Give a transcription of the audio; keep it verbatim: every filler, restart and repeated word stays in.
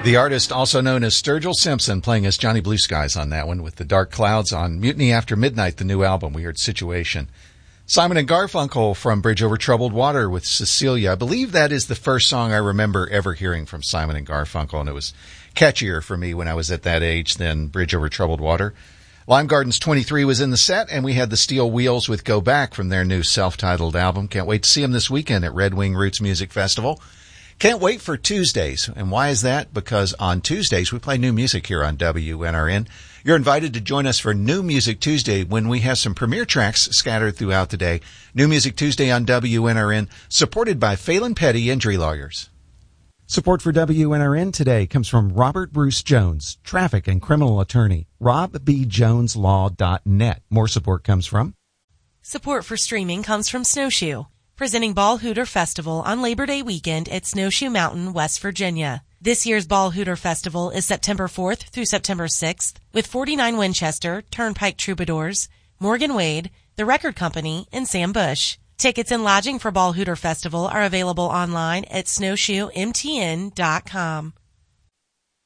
The artist, also known as Sturgill Simpson, playing as Johnny Blue Skies on that one with the Dark Clouds on Mutiny After Midnight, the new album. We heard Situation. Simon and Garfunkel from Bridge Over Troubled Water with Cecilia. I believe that is the first song I remember ever hearing from Simon and Garfunkel, and it was catchier for me when I was at that age than Bridge Over Troubled Water. Lime Gardens twenty-three was in the set, and we had the Steel Wheels with Go Back from their new self-titled album. Can't wait to see them this weekend at Red Wing Roots Music Festival. Can't wait for Tuesdays. And why is that? Because on Tuesdays we play new music here on W N R N. You're invited to join us for New Music Tuesday when we have some premiere tracks scattered throughout the day. New Music Tuesday on W N R N, supported by Phelan Petty Injury Lawyers. Support for W N R N today comes from Robert Bruce Jones, traffic and criminal attorney, rob b jones law dot net. More support comes from... Support for streaming comes from Snowshoe, presenting Ball Hooter Festival on Labor Day weekend at Snowshoe Mountain, West Virginia. This year's Ball Hooter Festival is September fourth through September sixth with forty-nine Winchester, Turnpike Troubadours, Morgan Wade, The Record Company, and Sam Bush. Tickets and lodging for Ball Hooter Festival are available online at snowshoe m t n dot com.